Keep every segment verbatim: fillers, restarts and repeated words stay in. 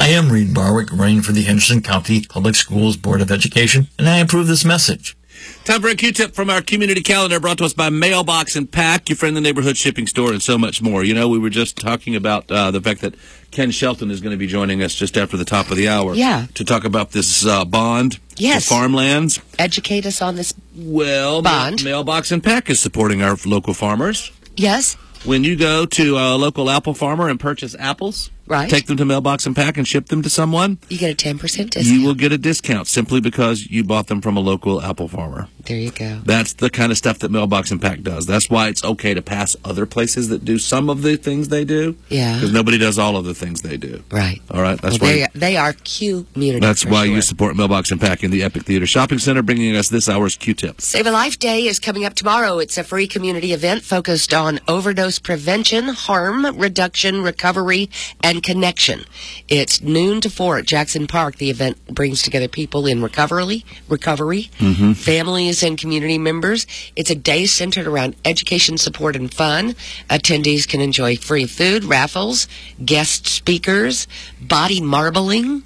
I am Reed Barwick, running for the Henderson County Public Schools Board of Education, and I approve this message. Time for a Q-tip from our community calendar, brought to us by Mailbox and Pack, your friend, the neighborhood shipping store, and so much more. You know, we were just talking about uh, the fact that Ken Shelton is going to be joining us just after the top of the hour. Yeah. To talk about this uh, bond Yes. for farmlands. Educate us on this Well, bond. Ma- Mailbox and Pack is supporting our local farmers. Yes. When you go to a local apple farmer and purchase apples, Right. take them to Mailbox and Pack and ship them to someone, You get a ten percent discount. you will get a discount simply because you bought them from a local apple farmer. There you go. That's the kind of stuff that Mailbox and Pack does. That's why it's okay to pass other places that do some of the things they do. Yeah. Because nobody does all of the things they do. Right. All right. That's Well, why. they, they are community. That's for why sure. you support Mailbox and Pack in the Epic Theater Shopping Center, bringing us this hour's Q-tip. Save a Life Day is coming up tomorrow. It's a free community event focused on overdose prevention, harm reduction, recovery, and connection. It's noon to four at Jackson Park. The event brings together people in recovery, recovery, Mm-hmm. families, and community members. It's a day centered around education, support, and fun. Attendees can enjoy free food, raffles, guest speakers, body marbling.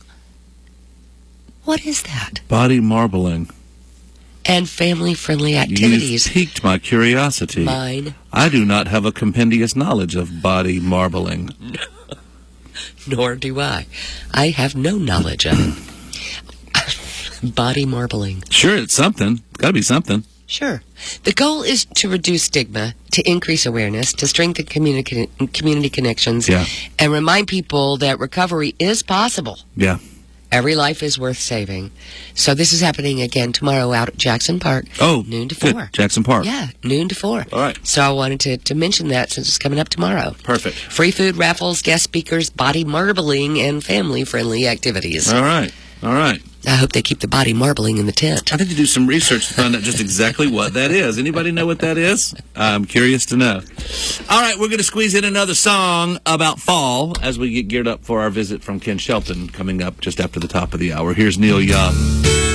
What is that? Body marbling. And family-friendly You've activities. piqued my curiosity. Mine. I do not have a compendious knowledge of body marbling. Nor do I. I have no knowledge of it. Body marbling. Sure, it's something. Got to be something. Sure. The goal is to reduce stigma, to increase awareness, to strengthen community community connections, Yeah. and remind people that recovery is possible. Yeah. Every life is worth saving. So this is happening again tomorrow out at Jackson Park. Oh, noon to good. four. Jackson Park. Yeah, noon to four. All right. So I wanted to, to mention that since it's coming up tomorrow. Perfect. Free food, raffles, guest speakers, body marbling, and family-friendly activities. All right. All right. I hope they keep the body marbling in the tent. I need to do some research to find out just exactly what that is. Anybody know what that is? I'm curious to know. All right, we're going to squeeze in another song about fall as we get geared up for our visit from Ken Shelton coming up just after the top of the hour. Here's Neil Young.